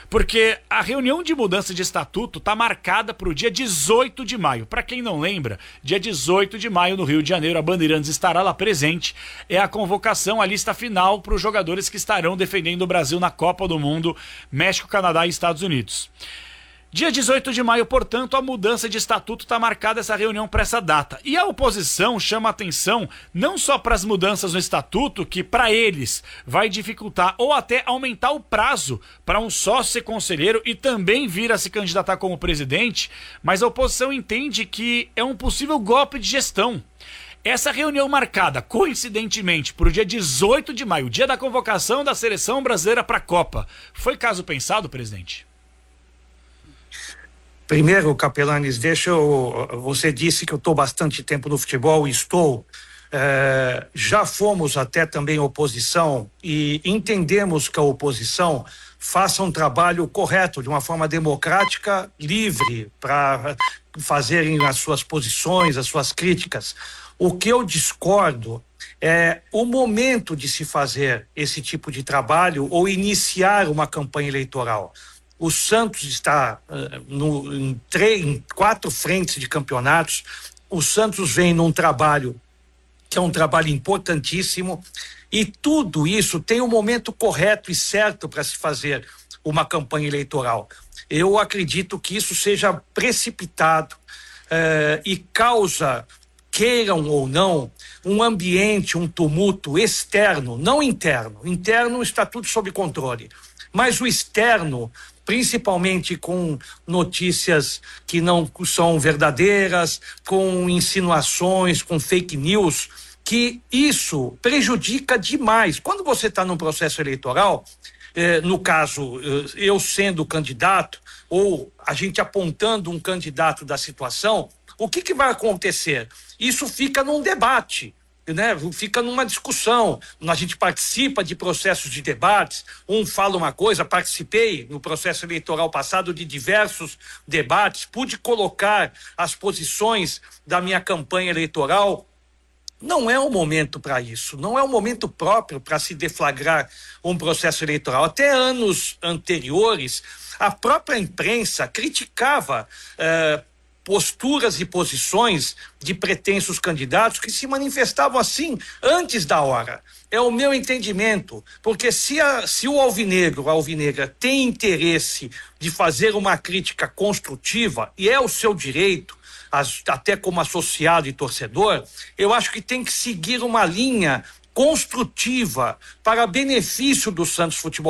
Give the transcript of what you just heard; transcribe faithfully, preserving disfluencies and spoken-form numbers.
porque a reunião de mudança de estatuto está marcada para o dia dezoito de maio. Para quem não lembra, dia dezoito de maio no Rio de Janeiro, a Bandeirantes estará lá presente. É a convocação, a lista final para os jogadores que estarão defendendo o Brasil na Copa do Mundo, México, Canadá e Estados Unidos. Dia dezoito de maio, portanto, a mudança de estatuto está marcada essa reunião para essa data. E a oposição chama atenção não só para as mudanças no estatuto, que para eles vai dificultar ou até aumentar o prazo para um sócio ser conselheiro e também vir a se candidatar como presidente, mas a oposição entende que é um possível golpe de gestão. Essa reunião marcada, coincidentemente, para o dia dezoito de maio, dia da convocação da seleção brasileira para a Copa, foi caso pensado, presidente? Primeiro, Capelanes, deixa eu... Você disse que eu estou bastante tempo no futebol, estou. É, já fomos até também oposição e entendemos que a oposição faça um trabalho correto, de uma forma democrática, livre, para fazerem as suas posições, as suas críticas. O que eu discordo é o momento de se fazer esse tipo de trabalho ou iniciar uma campanha eleitoral. O Santos está uh, no, em, três, em quatro frentes de campeonatos. O Santos vem num trabalho que é um trabalho importantíssimo e tudo isso tem um momento correto e certo para se fazer uma campanha eleitoral. Eu acredito que isso seja precipitado uh, e causa, queiram ou não, um ambiente, um tumulto externo, não interno. Interno está tudo sob controle, mas o externo, principalmente com notícias que não são verdadeiras, com insinuações, com fake news, que isso prejudica demais. Quando você está num processo eleitoral, eh, no caso, eh, eu sendo candidato, ou a gente apontando um candidato da situação, o que que vai acontecer? Isso fica num debate, né? Fica numa discussão, a gente participa de processos de debates, um fala uma coisa, participei no processo eleitoral passado de diversos debates, pude colocar as posições da minha campanha eleitoral. Não é o momento para isso, não é o momento próprio para se deflagrar um processo eleitoral. Até anos anteriores, a própria imprensa criticava eh, posturas e posições de pretensos candidatos que se manifestavam assim antes da hora. É o meu entendimento, porque se, a, se o alvinegro, a alvinegra tem interesse de fazer uma crítica construtiva, e é o seu direito, as, até como associado e torcedor, eu acho que tem que seguir uma linha construtiva para benefício do Santos Futebol